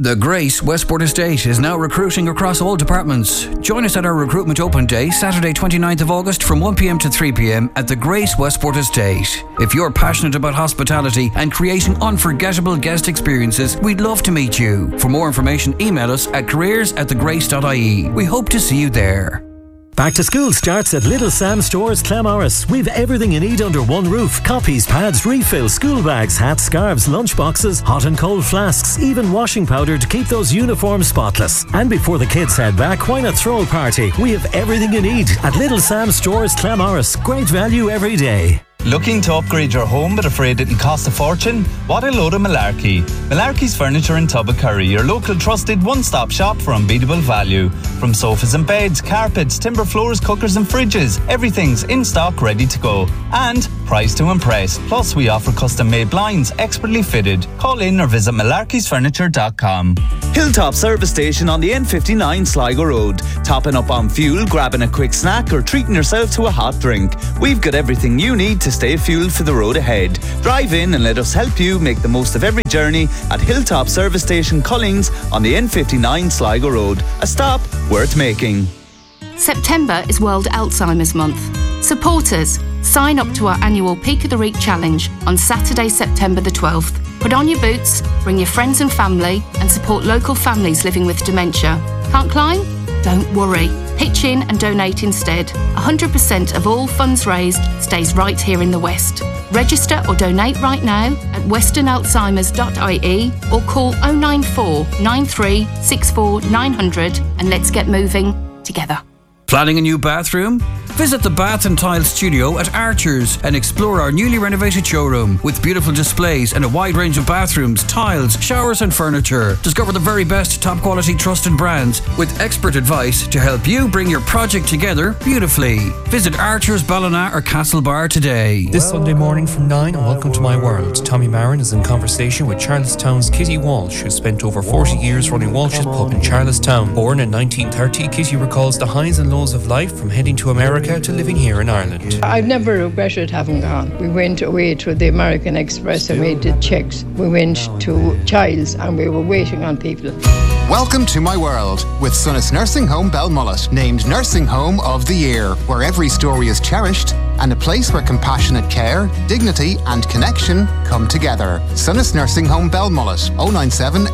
The Grace Westport Estate is now recruiting across all departments. Join us at our recruitment open day, Saturday 29th of August from 1pm to 3pm at the Grace Westport Estate. If you're passionate about hospitality and creating unforgettable guest experiences, we'd love to meet you. For more information, email us at careers@thegrace.ie. We hope to see you there. Back to school starts at Little Sam Stores, Clamorris. We've everything you need under one roof. Copies, pads, refills, school bags, hats, scarves, lunch boxes, hot and cold flasks, even washing powder to keep those uniforms spotless. And before the kids head back, why not throw a party? We have everything you need at Little Sam Stores, Clamorris. Great value every day. Looking to upgrade your home but afraid it can cost a fortune? What a load of malarkey. Malarkey's Furniture in Tubbercurry, your local trusted one-stop shop for unbeatable value. From sofas and beds, carpets, timber floors, cookers and fridges, everything's in stock ready to go. And price to impress. Plus we offer custom-made blinds, expertly fitted. Call in or visit malarkeysfurniture.com. Hilltop Service Station on the N59 Sligo Road. Topping up on fuel, grabbing a quick snack or treating yourself to a hot drink. We've got everything you need to stay fueled for the road ahead. Drive in and let us help you make the most of every journey at Hilltop Service Station Cullings on the N59 Sligo Road. A stop worth making. September is World Alzheimer's Month. Supporters, sign up to our annual Peak of the Reek Challenge on Saturday, September the 12th. Put on your boots, bring your friends and family and support local families living with dementia. Can't climb? Don't worry. Pitch in and donate instead. 100% of all funds raised stays right here in the West. Register or donate right now at westernalzheimers.ie or call 094 93 64 900 and let's get moving together. Planning a new bathroom? Visit the Bath and Tile Studio at Archers and explore our newly renovated showroom with beautiful displays and a wide range of bathrooms, tiles, showers and furniture. Discover the very best top quality trusted brands with expert advice to help you bring your project together beautifully. Visit Archers, Ballina or Castlebar today. This Sunday morning from 9 and welcome to My World. Tommy Marin is in conversation with Charlestown's Kitty Walsh, who spent over 40 years running Walsh's Pub in Charlestown. Born in 1930, Kitty recalls the highs and lows of life from heading to America to living here in Ireland. I've never regretted having gone. We went away to the American Express and we did checks. We went to Childs and we were waiting on people. Welcome to My World with Sunnis Nursing Home Belmullet, named Nursing Home of the Year, where every story is cherished and a place where compassionate care, dignity and connection come together. Sunnis Nursing Home Belmullet, 097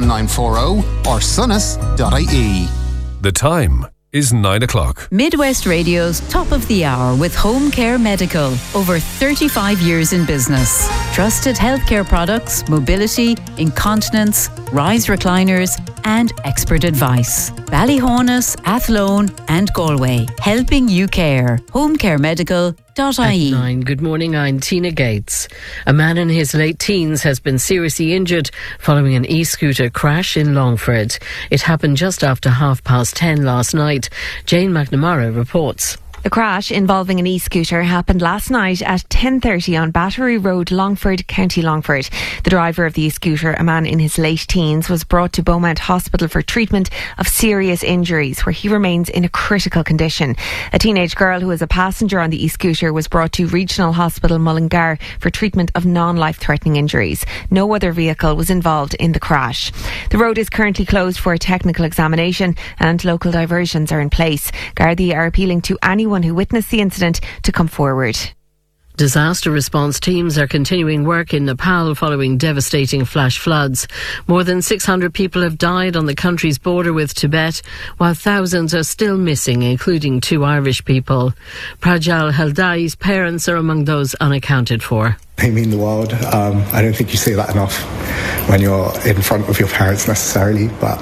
81940 or sunnis.ie. The time is 9 o'clock. Midwest Radio's Top of the Hour with Home Care Medical. Over 35 years in business. Trusted healthcare products, mobility, incontinence, rise recliners and expert advice. Ballyhonus, Athlone and Galway. Helping you care. homecaremedical.ie. At 9. Good morning, I'm Tina Gates. A man in his late teens has been seriously injured following an e-scooter crash in Longford. It happened just after 10:30 last night. Jane McNamara reports. The crash involving an e-scooter happened last night at 10:30 on Battery Road, Longford, County Longford. The driver of the e-scooter, a man in his late teens, was brought to Beaumont Hospital for treatment of serious injuries, where he remains in a critical condition. A teenage girl who was a passenger on the e-scooter was brought to Regional Hospital Mullingar for treatment of non-life-threatening injuries. No other vehicle was involved in the crash. The road is currently closed for a technical examination and local diversions are in place. Gardaí are appealing to anyone who witnessed the incident to come forward. Disaster response teams are continuing work in Nepal following devastating flash floods. More than 600 people have died on the country's border with Tibet, while thousands are still missing, including 2 Irish people. Prajal Heldai's parents are among those unaccounted for. They mean the world. I don't think you say that enough when you're in front of your parents necessarily, but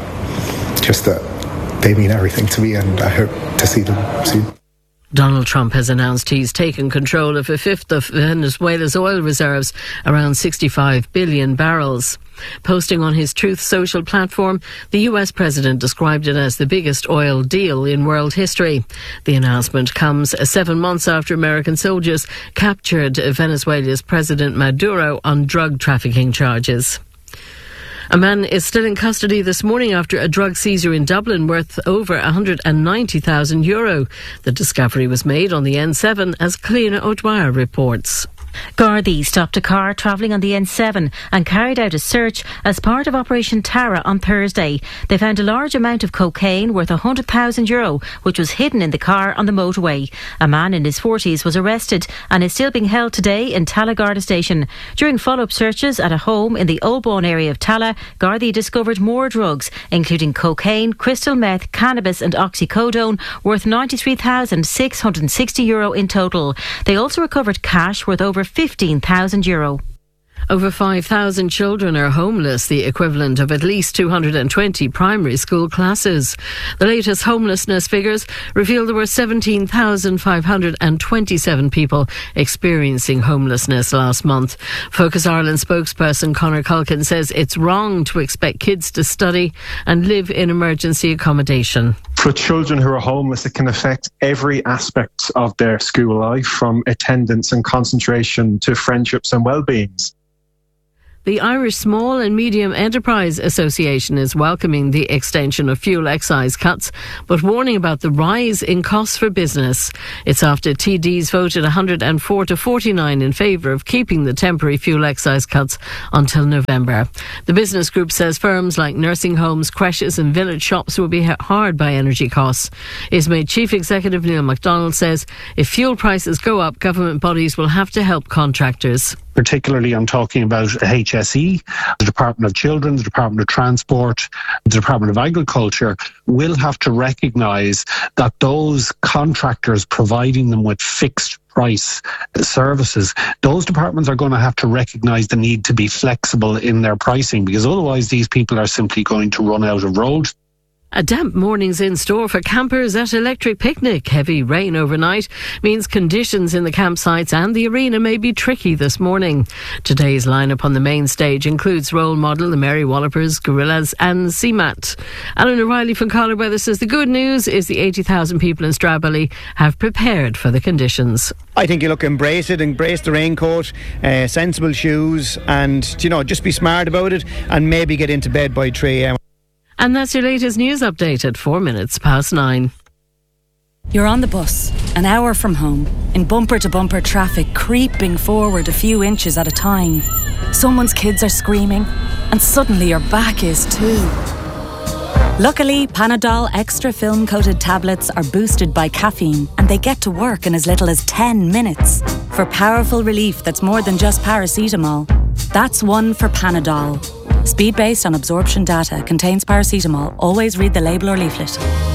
just that they mean everything to me and I hope to see them soon. Donald Trump has announced he's taken control of a fifth of Venezuela's oil reserves, around 65 billion barrels. Posting on his Truth Social platform, the US president described it as the biggest oil deal in world history. The announcement comes 7 months after American soldiers captured Venezuela's President Maduro on drug trafficking charges. A man is still in custody this morning after a drug seizure in Dublin worth over €190,000. The discovery was made on the N7, as Cleona O'Dwyer reports. Gardaí stopped a car travelling on the N7 and carried out a search as part of Operation Tara on Thursday. They found a large amount of cocaine worth €100,000, which was hidden in the car on the motorway. A man in his 40s was arrested and is still being held today in Tala Garda Station. During follow-up searches at a home in the Oldbourne area of Tala, Gardaí discovered more drugs, including cocaine, crystal meth, cannabis and oxycodone, worth €93,660 in total. They also recovered cash worth over €15,000. Over 5,000 children are homeless, the equivalent of at least 220 primary school classes. The latest homelessness figures reveal there were 17,527 people experiencing homelessness last month. Focus Ireland spokesperson Conor Culkin says it's wrong to expect kids to study and live in emergency accommodation. For children who are homeless, it can affect every aspect of their school life, from attendance and concentration to friendships and well-beings. The Irish Small and Medium Enterprise Association is welcoming the extension of fuel excise cuts, but warning about the rise in costs for business. It's after TDs voted 104 to 49 in favour of keeping the temporary fuel excise cuts until November. The business group says firms like nursing homes, creches and village shops will be hit hard by energy costs. ISME Chief Executive Neil MacDonald says if fuel prices go up, government bodies will have to help contractors. Particularly, I'm talking about HSE, the Department of Children, the Department of Transport, the Department of Agriculture will have to recognise that those contractors providing them with fixed price services, those departments are going to have to recognise the need to be flexible in their pricing, because otherwise these people are simply going to run out of road. A damp morning's in store for campers at Electric Picnic. Heavy rain overnight means conditions in the campsites and the arena may be tricky this morning. Today's lineup on the main stage includes Role Model, the Mary Wallopers, Gorillaz and CMAT. Alan O'Reilly from Collar Weather says the good news is the 80,000 people in Stradbally have prepared for the conditions. I think you embrace the raincoat, sensible shoes, and just be smart about it and maybe get into bed by 3 a.m. And that's your latest news update at 9:04. You're on the bus, an hour from home, in bumper-to-bumper traffic creeping forward a few inches at a time. Someone's kids are screaming, and suddenly your back is too. Luckily, Panadol Extra film-coated tablets are boosted by caffeine, and they get to work in as little as 10 minutes. For powerful relief that's more than just paracetamol. That's one for Panadol. Speed based on absorption data, contains paracetamol. Always read the label or leaflet.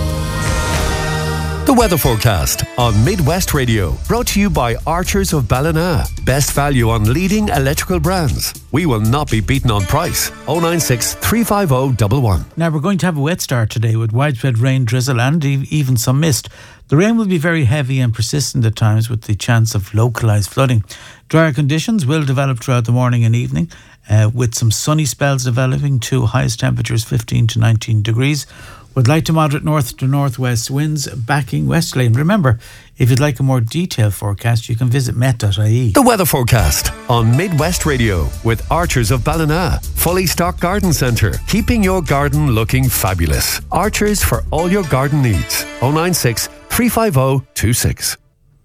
The weather forecast on Midwest Radio, brought to you by Archers of Ballina. Best value on leading electrical brands. We will not be beaten on price. 096 350 111. Now we're going to have a wet start today with widespread rain, drizzle and even some mist. The rain will be very heavy and persistent at times, with the chance of localised flooding. Drier conditions will develop throughout the morning and evening, with some sunny spells developing to highest temperatures 15 to 19 degrees, with light to moderate north to northwest winds backing westerly. And remember, if you'd like a more detailed forecast, you can visit met.ie. The weather forecast on Midwest Radio with Archers of Ballina. Fully stocked garden centre, keeping your garden looking fabulous. Archers for all your garden needs. 096 350 26.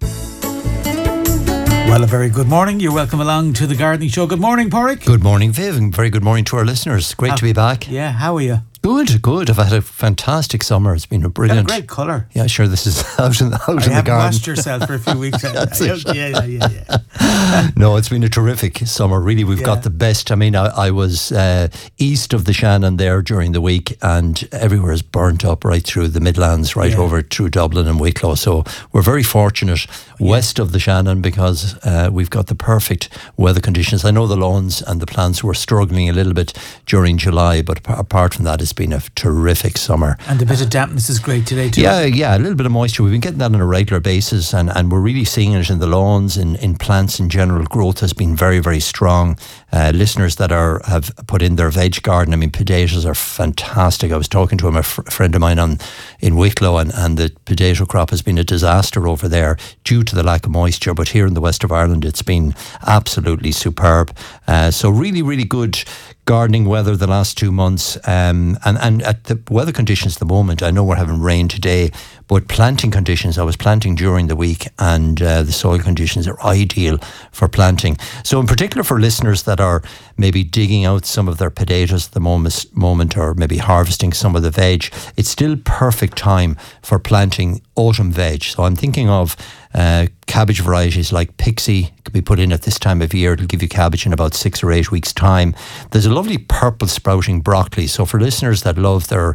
Well, a very good morning. You're welcome along to the Gardening Show. Good morning, Pádraig. Good morning, Viv, and very good morning to our listeners. Great to be back. Yeah, how are you? Good. I've had a fantastic summer. It's been a brilliant. Got a great colour. Yeah, sure. This is out in the garden. You haven't washed yourself for a few weeks. That's it. Yeah. No, it's been a terrific summer. Really, we've got the best. I mean, I was east of the Shannon there during the week, and everywhere is burnt up right through the Midlands, right over through Dublin and Wicklow. So we're very fortunate west of the Shannon because we've got the perfect weather conditions. I know the lawns and the plants were struggling a little bit during July, but apart from that, it's been a terrific summer. And a bit of dampness is great today too. Yeah, a little bit of moisture. We've been getting that on a regular basis, and we're really seeing it in the lawns, in plants in general. Growth has been very, very strong. Listeners that have put in their veg garden, I mean, potatoes are fantastic. I was talking to a friend of mine in Wicklow, and the potato crop has been a disaster over there due to the lack of moisture, but here in the west of Ireland it's been absolutely superb. So really, really good gardening weather the last 2 months, and at the weather conditions at the moment, I know we're having rain today, but planting conditions, I was planting during the week, and the soil conditions are ideal for planting. So in particular for listeners that are maybe digging out some of their potatoes at the moment, or maybe harvesting some of the veg, it's still perfect time for planting autumn veg. So I'm thinking of cabbage varieties like Pixie can be put in at this time of year. It'll give you cabbage in about 6 or 8 weeks' time. There's a lovely purple sprouting broccoli. So for listeners that love their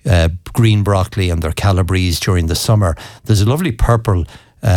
green broccoli and their Calabrese during the summer, there's a lovely purple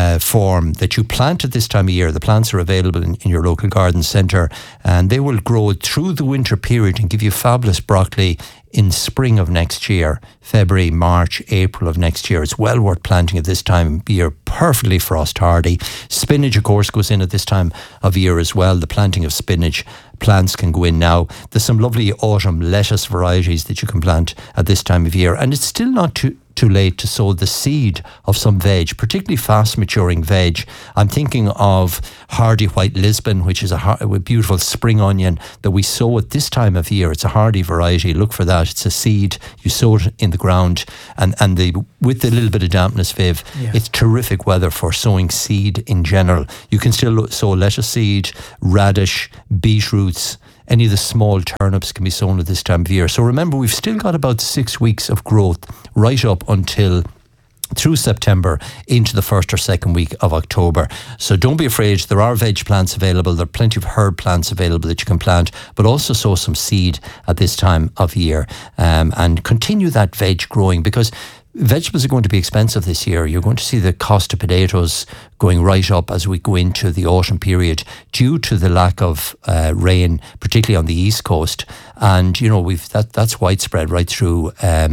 form that you plant at this time of year. The plants are available in your local garden centre, and they will grow through the winter period and give you fabulous broccoli in spring of next year, February, March, April of next year. It's well worth planting at this time of year, perfectly frost hardy. Spinach, of course, goes in at this time of year as well. The planting of spinach plants can go in now. There's some lovely autumn lettuce varieties that you can plant at this time of year, and it's still not too late to sow the seed of some veg, particularly fast maturing veg. I'm thinking of hardy white Lisbon, which is a beautiful spring onion that we sow at this time of year. It's a hardy variety. Look for that. It's a seed. You sow it in the ground, and with a little bit of dampness, Viv, it's terrific weather for sowing seed in general. You can still sow lettuce seed, radish, beetroots. Any of the small turnips can be sown at this time of year. So remember, we've still got about 6 weeks of growth right up until through September into the first or second week of October. So don't be afraid. There are veg plants available. There are plenty of herb plants available that you can plant, but also sow some seed at this time of year, and continue that veg growing, because vegetables are going to be expensive this year. You're going to see the cost of potatoes going right up as we go into the autumn period due to the lack of rain, particularly on the east coast. And you know, that's widespread right through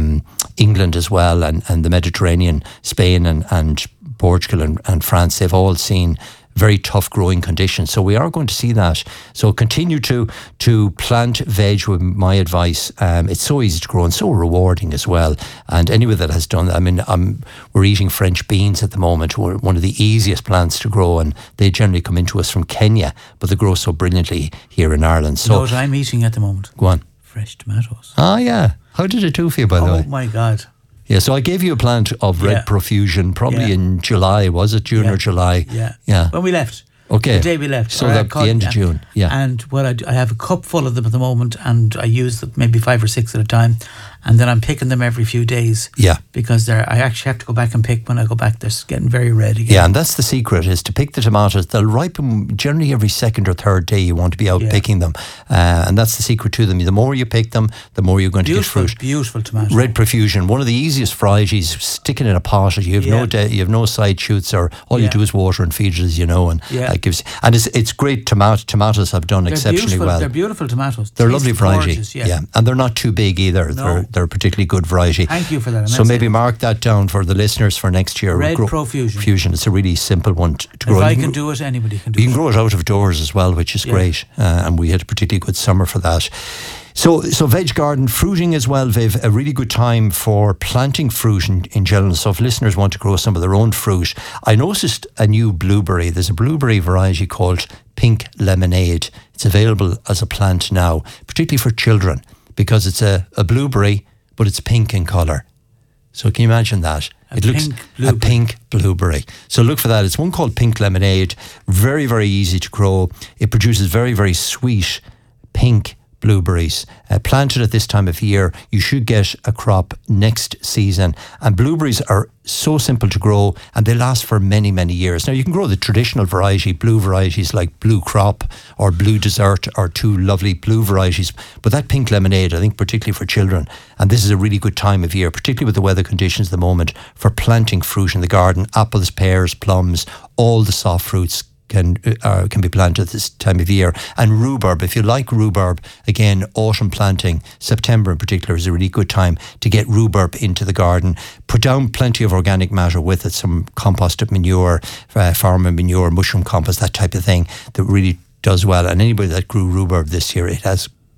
England as well, and the Mediterranean, Spain and Portugal and France. They've all seen very tough growing conditions. So we are going to see that. So continue to plant veg with my advice. It's so easy to grow and so rewarding as well. And anyone that has done that, I mean, we're eating French beans at the moment. We're one of the easiest plants to grow, and they generally come into us from Kenya, but they grow so brilliantly here in Ireland. So you know what I'm eating at the moment? Go on. Fresh tomatoes. Ah, yeah. How did it do for you, by the way? Oh my God. Yeah, so I gave you a plant of red profusion probably in July, was it? June or July? Yeah. When we left. Okay. The day we left. So the end of June. Yeah. And what I have a cup full of them at the moment, and I use them maybe 5 or 6 at a time. And then I'm picking them every few days. Yeah. Because I actually have to go back and pick when I go back. They're getting very red again. Yeah, and that's the secret, is to pick the tomatoes. They'll ripen generally every second or third day. You want to be out picking them. And that's the secret to them. The more you pick them, the more you're going to get fruit. Beautiful tomato. Red profusion, one of the easiest varieties. Stick it in a pot. You have no side shoots, or all you do is water and feed it, as you know. And that gives. And it's great. Tomatoes have done exceptionally well. They're beautiful tomatoes. They're a lovely variety. Gorgeous, and they're not too big either. No. They're a particularly good variety. Thank you for that. So maybe mark that down for the listeners for next year. Red profusion. Fusion. It's a really simple one to grow. If I can do it, anybody can do it. You can grow it out of doors as well, which is great. And we had a particularly good summer for that. So veg garden, fruiting as well, Viv, a really good time for planting fruit in general. So if listeners want to grow some of their own fruit, I noticed a new blueberry. There's a blueberry variety called Pink Lemonade. It's available as a plant now, particularly for children, because it's a blueberry, but it's pink in colour. So can you imagine that? It looks a pink blueberry. So look for that. It's one called Pink Lemonade. Very, very easy to grow. It produces very, very sweet pink blueberries. Planted at this time of year, you should get a crop next season. And blueberries are so simple to grow, and they last for many, many years. Now, you can grow the traditional variety, blue varieties like Blue Crop or Blue Desert, or 2 lovely blue varieties. But that Pink Lemonade, I think particularly for children, and this is a really good time of year, particularly with the weather conditions at the moment, for planting fruit in the garden. Apples, pears, plums, all the soft fruits can be planted this time of year. And rhubarb, if you like rhubarb, again, autumn planting, September in particular, is a really good time to get rhubarb into the garden. Put down plenty of organic matter with it, some composted manure, farmer manure, mushroom compost, that type of thing, that really does well. And anybody that grew rhubarb this year, it has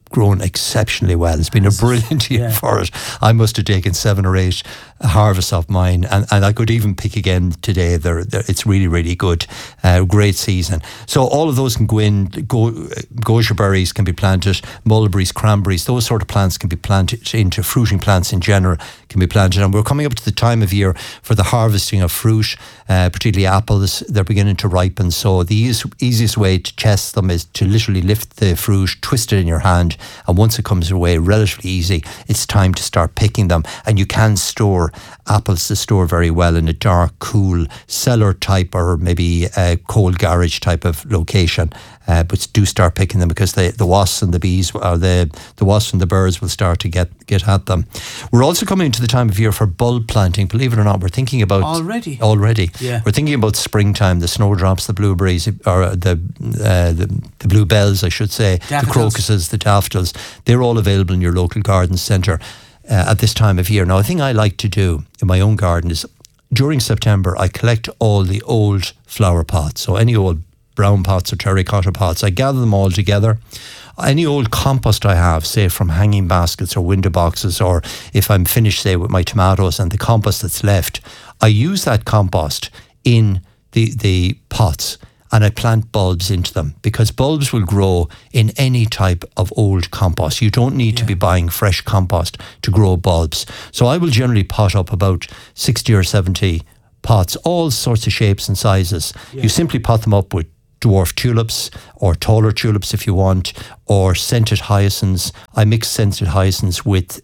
grown exceptionally well. It's been a brilliant year for it. I must have taken 7 or 8 harvests off mine, and I could even pick again today. It's really, really good. Great season. So all of those can go in. Gosher berries can be planted, mulberries, cranberries, those sort of plants can be planted into fruiting plants in general can be planted. And we're coming up to the time of year for the harvesting of fruit, particularly apples. They're beginning to ripen. So the easiest way to test them is to literally lift the fruit, twist it in your hand, and once it comes away, relatively easy, it's time to start picking them. And you can store apples to store very well in a dark, cool cellar type or maybe a cold garage type of location. But do start picking them, because the wasps and the bees, or the wasps and the birds will start to get at them. We're also coming into the time of year for bulb planting. Believe it or not, we're thinking about already. Yeah. We're thinking about springtime. The snowdrops, the blueberries, or the bluebells, I should say, daffodils. The crocuses, the daffodils. They're all available in your local garden centre at this time of year. Now, a thing I like to do in my own garden is during September I collect all the old flower pots. So any old brown pots or terracotta pots, I gather them all together. Any old compost I have, say from hanging baskets or window boxes, or if I'm finished, say, with my tomatoes and the compost that's left, I use that compost in the pots and I plant bulbs into them, because bulbs will grow in any type of old compost. You don't need to be buying fresh compost to grow bulbs. So I will generally pot up about 60 or 70 pots, all sorts of shapes and sizes. You simply pot them up with dwarf tulips or taller tulips if you want, or scented hyacinths. I mix scented hyacinths with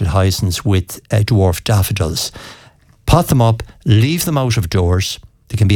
dwarf daffodils. Pot them up, leave them out of doors. They can be